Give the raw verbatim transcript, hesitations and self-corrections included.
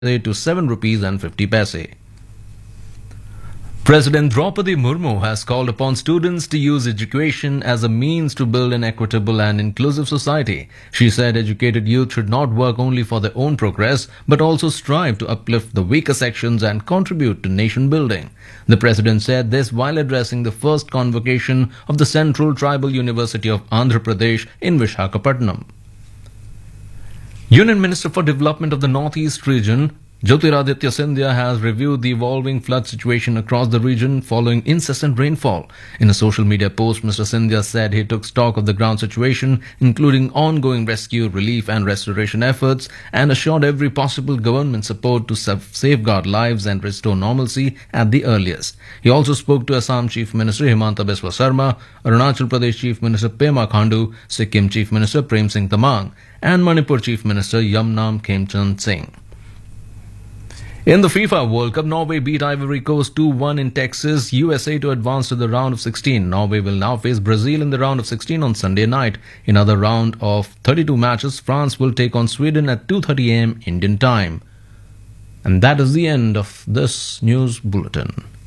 to seven rupees and fifty paise. President Draupadi Murmu has called upon students to use education as a means to build an equitable and inclusive society. She said educated youth should not work only for their own progress, but also strive to uplift the weaker sections and contribute to nation building. The president said this while addressing the first convocation of the Central Tribal University of Andhra Pradesh in Visakhapatnam. Union Minister for Development of the Northeast region, Jyotiraditya Scindia, has reviewed the evolving flood situation across the region following incessant rainfall. In a social media post, Mister Scindia said he took stock of the ground situation, including ongoing rescue, relief and restoration efforts, and assured every possible government support to safeguard lives and restore normalcy at the earliest. He also spoke to Assam Chief Minister Himanta Biswa Sarma, Arunachal Pradesh Chief Minister Pema Khandu, Sikkim Chief Minister Prem Singh Tamang, and Manipur Chief Minister Yamnam Khemchand Singh. In the FIFA World Cup, Norway beat Ivory Coast two one in Texas, U S A to advance to the round of sixteen. Norway will now face Brazil in the round of sixteen on Sunday night. In another round of thirty-two matches, France will take on Sweden at two thirty a m Indian time. And that is the end of this news bulletin.